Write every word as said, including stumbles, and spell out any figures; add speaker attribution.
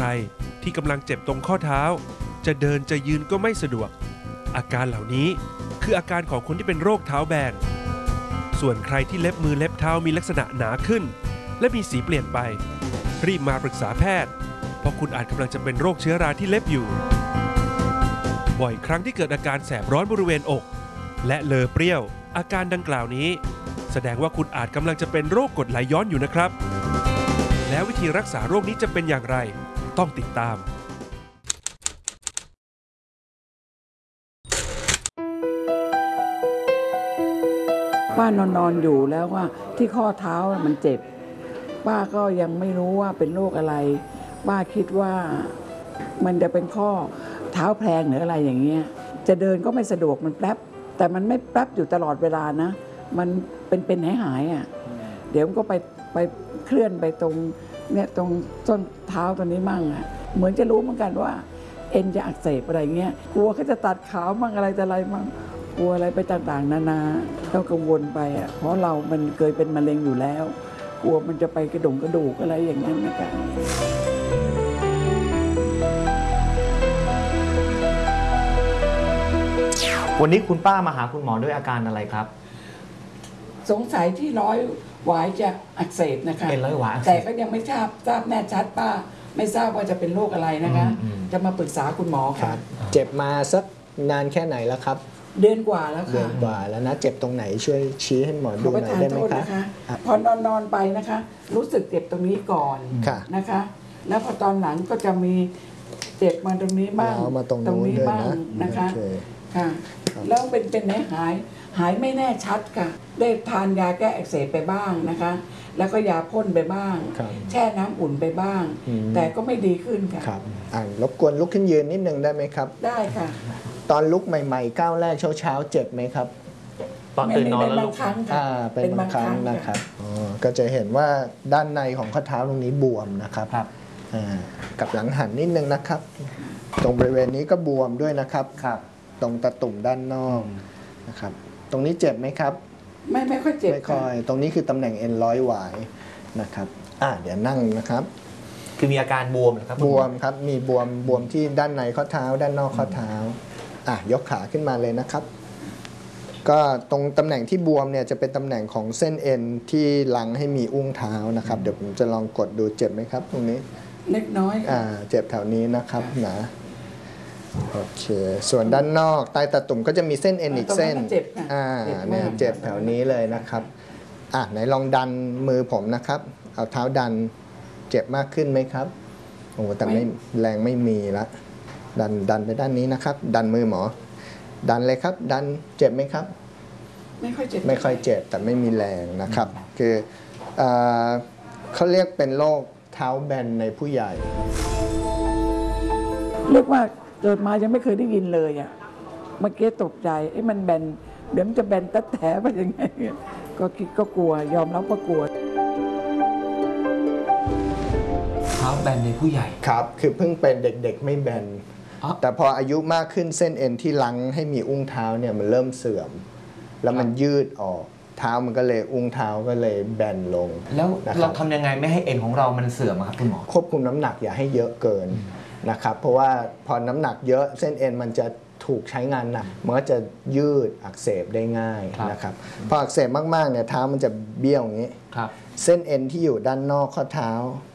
Speaker 1: รที่กำลังเจ็บตรงข้อเท้าจะเดินจะยืนก็ไม่สะดวกอาการเหล่านี้คืออาการของคนที่เป็นโรคเท้าแบนส่วนใครที่เล็บมือเล็บเท้ามีลักษณะหนาขึ้นและมีสีเปลี่ยนไปรีบมาปรึกษาแพทย์เพราะคุณอาจกำลังจะเป็นโรคเชื้อราที่เล็บอยู่บ่อยครั้งที่เกิดอาการแสบร้อนบริเวณอกและเลอเปรี้ยวอาการดังกล่าวนี้แสดงว่าคุณอาจกำลังจะเป็นโรคกรดไหลย้อนอยู่นะครับแล้ววิธีรักษาโรคนี้จะเป็นอย่างไรต้องติดตาม
Speaker 2: ป้านอนนอนอยู่แล้วว่าที่ข้อเท้ามันเจ็บป้าก็ยังไม่รู้ว่าเป็นโรคอะไรป้าคิดว่ามันจะเป็นข้อเท้าแพลงหรืออะไรอย่างเงี้ยจะเดินก็ไม่สะดวกมันแป๊บแต่มันไม่แป๊บอยู่ตลอดเวลานะมันเป็นเป็นหายหายอ่ะเดี๋ยวมันก็ไปไปเคลื่อนไปตรงเนี่ยตรงส้นเท้าตัวนี้มั่งอ่ะเหมือนจะรู้เหมือนกันว่าเอ็นจะอักเสบอะไรเงี้ยกลัวเขาจะตัดขาวมั่งอะไรแต่อะไรมั่งกลัวอะไรไปต่างๆนานาต้องกังวลไปอ่ะเพราะเรามันเคยเป็นมะเร็งอยู่แล้วกลัวมันจะไปกระดงกระดูกอะไรอย่างนั้นนะคะ
Speaker 3: วันนี้คุณป้ามาหาคุณหมอด้วยอาการอะไรครับ
Speaker 2: สงสัยที่ร้อยหวายจะอักเสบนะคะ
Speaker 3: เป็นร้อยหวาย
Speaker 2: แต่ก็ยังไม่ทราบทราบแน่ชัดป้าไม่ทราบว่าจะเป็นโรคอะไรนะคะจะมาปรึกษาคุณหมอค่ะ
Speaker 4: เจ็บมาสักนานแค่ไหนแล้วครับ
Speaker 2: เดือนกว่าแล้วค่ะ
Speaker 4: เดือนกว่าแล้วนะเจ็บตรงไหนช่วยชี้ให้หมอดูหน่อยได้ไหมคะ
Speaker 2: พอนอนนอนไปนะคะรู้สึกเจ็บตรงนี้ก่อนนะคะแล้วพอตอนหลังก็จะมีเจ็บมาตรงนี้บ้าง
Speaker 4: ตรงนี้
Speaker 2: บ้างนะคะค่ะแล้วเป็นเป็นไหนหายหายไม่แน่ชัดค่ะได้ทานยาแก้อักเสบไปบ้างนะคะแล้วก็ยาพ่นไปบ้างแช่น้ำอุ่นไปบ้างแต่ก็ไม่ดีขึ้นค่ะ
Speaker 4: ครับอ่ารบกวนลุกขึ้นยืนนิดนึงได้ไหมครับ
Speaker 2: ได้ค่ะ
Speaker 4: ตอนลุกใหม่ๆก้าวแรกเช้าๆเจ็บไหมครับ
Speaker 3: ตอนตื่นนอนแล้วลุก
Speaker 4: อ่าเป็นบางครั้งนะครับอ๋อก็จะเห็นว่าด้านในของข้อเท้าตรงนี้บวมนะครับอ่ากับหลังหันนิดนึงนะครับตรงบริเวณนี้ก็บวมด้วยนะครับครับตรงตะตุ่มด้านนอกนะครับตรงนี้เจ็บไหมครับ
Speaker 2: ไม่ไม่ค่อยเจ็บ
Speaker 4: ไม่ค่อยตรงนี้คือตำแหน่งเอ็นร้อยหวายนะครับอ่าเดี๋ยวนั่งนะครับ
Speaker 3: คือมีอาการบวมเหรอครับ
Speaker 4: บวมครับมีบวมบวมที่ด้านในข้อเท้าด้านนอกข้อเท้าอ่ะยกขาขึ้นมาเลยนะครับก็ตรงตำแหน่งที่บวมเนี่ยจะเป็นตำแหน่งของเส้นเอ็นที่ลังให้มีอุ้งเท้านะครับเดี๋ยวผมจะลองกดดูเจ็บไหมครับตรงนี้
Speaker 2: เล็กน้อย
Speaker 4: อ่าเจ็บแถวนี้นะครับนะโอเคส่วนด้านนอกใต้ตาตุ่มก็จะมีเส้นเอ็นอีกเส้นอ่าเนี่ยเจ็บแถวนี้เลยนะครับอ่ะไหนลองดันมือผมนะครับเอาเท้าดันเจ็บมากขึ้นไหมครับโอ้แต่ไม่แรงไม่มีละดันดันไปด้านนี้นะครับดันมือหมอดันเลยครับดันเจ็บไหมครับ
Speaker 2: ไม่ค่อยเจ็บ
Speaker 4: ไม่ค่อยเจ็บแต่ไม่มีแรงนะครับคือเขาเรียกเป็นโรคเท้าแบนในผู้ใหญ่
Speaker 2: เรียกว่าเกิดมายังไม่เคยได้ยินเลยอ่ะเมื่อกี้ตกใจไอ้มันแบนเดี๋ยวมันจะแบนตัดแถไปยังไงก็คิดก็กลัวยอมรับว่ากลัว
Speaker 3: เท้าแบนในผู้ใหญ่
Speaker 4: ครับคือเพิ่งเป็นเด็กๆไม่แบนแต่พออายุมากขึ้นเส้นเอ็นที่ลังให้มีอุ้งเท้าเนี่ยมันเริ่มเสื่อมแล้วมันยืดออกเท้ามันก็เลยอุ้งเท้าก็เลยแบนลง
Speaker 3: แล้วเราทำยังไงไม่ให้เอ็นของเรามันเสื่อมครับคุณหมอ
Speaker 4: ควบคุมน้ำหนักอย่าให้เยอะเกินนะครับเพราะว่าพอน้ำหนักเยอะเส้นเอ็นมันจะถูกใช้งานหนักมันก็จะยืดอักเสบได้ง่ายนะครับพออักเสบมากๆเนี่ยเท้ามันจะเบี้ยวอย่างนี้เส้นเอ็นที่อยู่ด้านนอกข้อเท้า